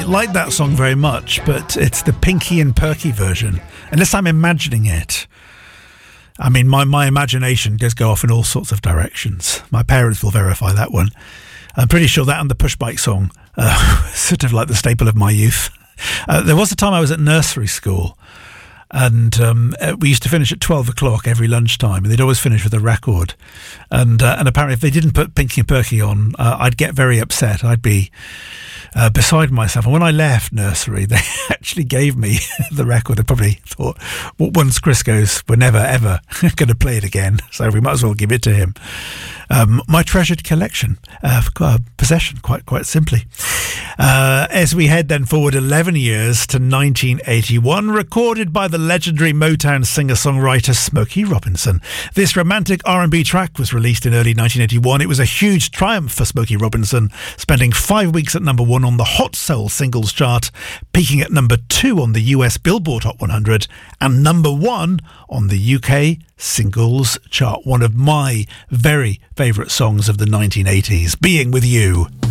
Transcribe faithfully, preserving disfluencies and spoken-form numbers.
don't like that song very much, but it's the Pinky and Perky version. Unless I'm imagining it. I mean, my, my imagination does go off in all sorts of directions. My parents will verify that one. I'm pretty sure that and the Push Bike song, uh, sort of like the staple of my youth. Uh, there was a time I was at nursery school, and um, we used to finish at twelve o'clock every lunchtime, and they'd always finish with a record. And uh, and apparently if they didn't put Pinky and Perky on, uh, I'd get very upset. I'd be uh, beside myself. And when I left nursery, they actually gave me the record. I probably thought, well, once Chris goes, we're never, ever going to play it again, so we might as well give it to him. Um, my treasured collection, uh, possession, quite quite simply. Uh, as we head then forward eleven years to nineteen eighty-one, recorded by the legendary Motown singer-songwriter Smokey Robinson. This romantic R and B track was released in early nineteen eighty-one. It was a huge triumph for Smokey Robinson, spending five weeks at number one on the Hot Soul singles chart, peaking at number two on the U S Billboard Hot one hundred, and number one on the U K singles chart. One of my very favourite songs of the nineteen eighties, Being With You.